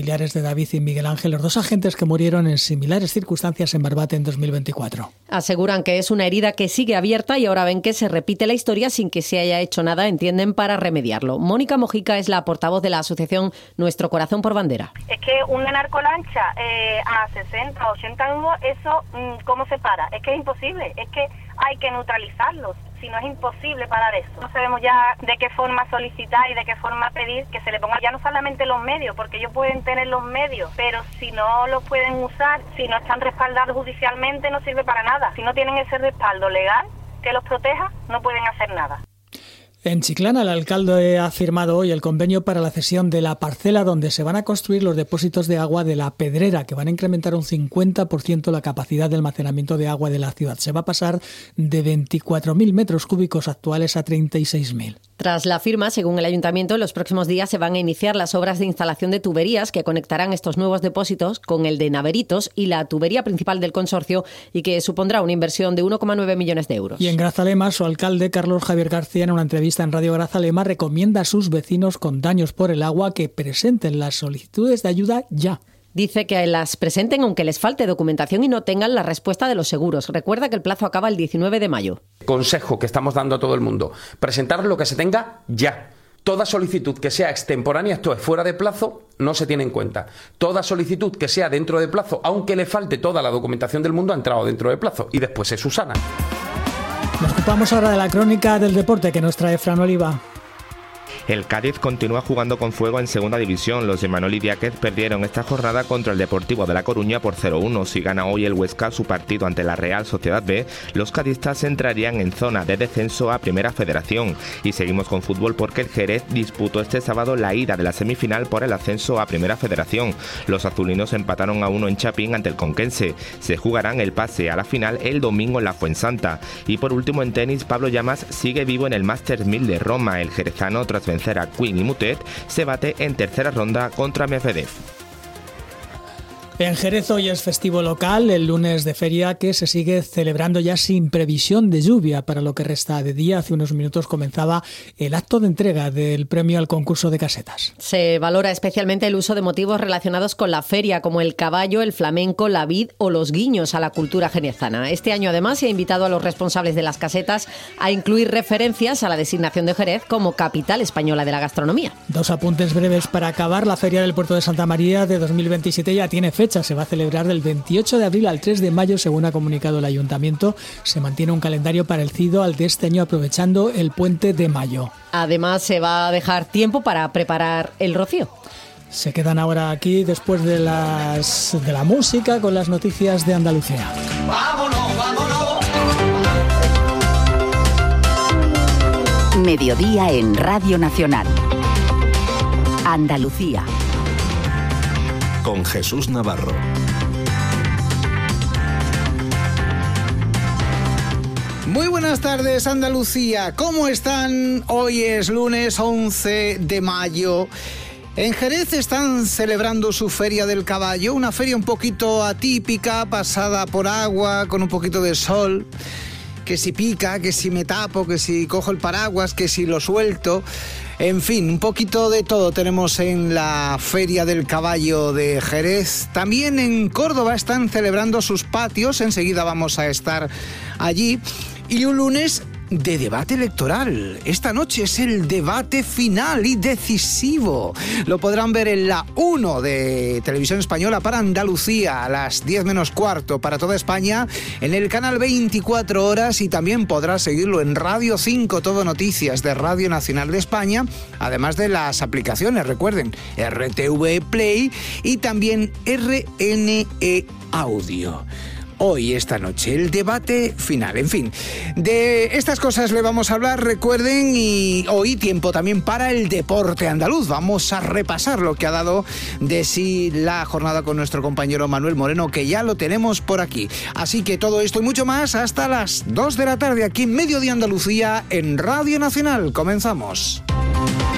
familiares de David y Miguel Ángel, los dos agentes que murieron en similares circunstancias en Barbate en 2024. Aseguran que es una herida que sigue abierta y ahora ven que se repite la historia sin que se haya hecho nada, entienden, para remediarlo. Mónica Mojica es la portavoz de la asociación Nuestro Corazón por Bandera. Es que una narcolancha a 60 o 80 nudos, eso, ¿cómo se para? Es que es imposible, es que hay que neutralizarlos. Si no, es imposible parar eso. No sabemos ya de qué forma solicitar y de qué forma pedir que se le ponga ya no solamente los medios, porque ellos pueden tener los medios, pero si no los pueden usar, si no están respaldados judicialmente, no sirve para nada. Si no tienen ese respaldo legal que los proteja, no pueden hacer nada. En Chiclana, el alcalde ha firmado hoy el convenio para la cesión de la parcela donde se van a construir los depósitos de agua de La Pedrera, que van a incrementar un 50% la capacidad de almacenamiento de agua de la ciudad. Se va a pasar de 24.000 metros cúbicos actuales a 36.000. Tras la firma, según el ayuntamiento, en los próximos días se van a iniciar las obras de instalación de tuberías que conectarán estos nuevos depósitos con el de Naveritos y la tubería principal del consorcio, y que supondrá una inversión de 1,9 millones de euros. Y en Grazalema, su alcalde, Carlos Javier García, en una entrevista en Radio Grazalema, recomienda a sus vecinos con daños por el agua que presenten las solicitudes de ayuda ya. Dice que las presenten aunque les falte documentación y no tengan la respuesta de los seguros. Recuerda que el plazo acaba el 19 de mayo. Consejo que estamos dando a todo el mundo: presentar lo que se tenga ya. Toda solicitud que sea extemporánea, esto es fuera de plazo, no se tiene en cuenta. Toda solicitud que sea dentro de plazo, aunque le falte toda la documentación del mundo, ha entrado dentro de plazo y después se subsana. Nos ocupamos ahora de la crónica del deporte que nos trae Fran Oliva. El Cádiz continúa jugando con fuego en segunda división. Los de Manoli Diáquez perdieron esta jornada contra el Deportivo de La Coruña por 0-1. Si gana hoy el Huesca su partido ante la Real Sociedad B, los cadistas entrarían en zona de descenso a Primera Federación. Y seguimos con fútbol porque el Jerez disputó este sábado la ida de la semifinal por el ascenso a Primera Federación. Los azulinos empataron a 1 en Chapín ante el Conquense. Se jugarán el pase a la final el domingo en la Fuensanta. Y por último, en tenis, Pablo Llamas sigue vivo en el Masters 1000 de Roma. El jerezano, tras vencer a Quinn y Mutet, se bate en tercera ronda contra Medvedev. En Jerez hoy es festivo local, el lunes de feria que se sigue celebrando ya sin previsión de lluvia para lo que resta de día. Hace unos minutos comenzaba el acto de entrega del premio al concurso de casetas. Se valora especialmente el uso de motivos relacionados con la feria, como el caballo, el flamenco, la vid o los guiños a la cultura jerezana. Este año además se ha invitado a los responsables de las casetas a incluir referencias a la designación de Jerez como capital española de la gastronomía. Dos apuntes breves para acabar. La feria del Puerto de Santa María de 2027 ya tiene fecha. Se va a celebrar del 28 de abril al 3 de mayo, según ha comunicado el ayuntamiento. Se mantiene un calendario parecido al de este año, aprovechando el puente de mayo. Además, se va a dejar tiempo para preparar el rocío. Se quedan ahora aquí después de la música con las noticias de Andalucía. ¡Vámonos, vámonos! Mediodía en Radio Nacional. Andalucía. Con Jesús Navarro. Muy buenas tardes, Andalucía. ¿Cómo están? Hoy es lunes 11 de mayo. En Jerez están celebrando su Feria del Caballo, una feria un poquito atípica, pasada por agua, con un poquito de sol. Que si pica, que si me tapo, que si cojo el paraguas, que si lo suelto. En fin, un poquito de todo tenemos en la Feria del Caballo de Jerez. También en Córdoba están celebrando sus patios, enseguida vamos a estar allí. Y un lunes de debate electoral. Esta noche es el debate final y decisivo. Lo podrán ver en la 1 de Televisión Española para Andalucía a las 10 menos cuarto para toda España, en el canal 24 horas, y también podrá seguirlo en Radio 5 Todo Noticias de Radio Nacional de España, además de las aplicaciones, recuerden, RTV Play y también RNE Audio. Hoy, esta noche, el debate final. En fin, de estas cosas le vamos a hablar, recuerden, y hoy tiempo también para el deporte andaluz. Vamos a repasar lo que ha dado de sí la jornada con nuestro compañero Manuel Moreno, que ya lo tenemos por aquí. Así que todo esto y mucho más hasta las 2 de la tarde aquí en Mediodía Andalucía en Radio Nacional. Comenzamos.